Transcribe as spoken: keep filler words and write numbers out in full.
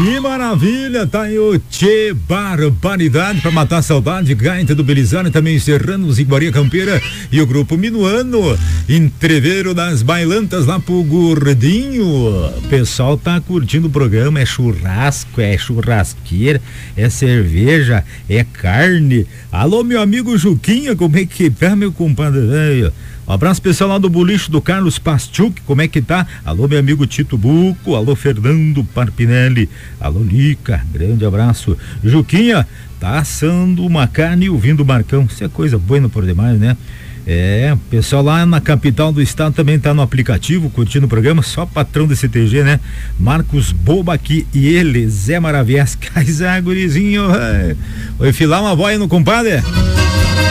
Que maravilha, tá aí o Tchê Barbaridade pra matar a saudade, Gaita do Belizano, também encerrando o Iguaria Campeira e o grupo Minuano, entreveiro das bailantas lá pro Gordinho. O pessoal tá curtindo o programa, é churrasco, é churrasqueira, é cerveja, é carne. Alô, meu amigo Juquinha, como é que tá, meu compadre velho? Um abraço pessoal lá do boliche do Carlos Pastiuk, como é que tá? Alô, meu amigo Tito Buco, alô, Fernando Parpinelli, alô, Lica, grande abraço. Juquinha, tá assando uma carne e ouvindo o Marcão, isso é coisa boa por demais, né? É, pessoal lá na capital do estado também tá no aplicativo, curtindo o programa, só patrão desse T G, né? Marcos Boba aqui e ele, Zé Maravias, Caizá, gurizinho, vai filar uma boia no compadre?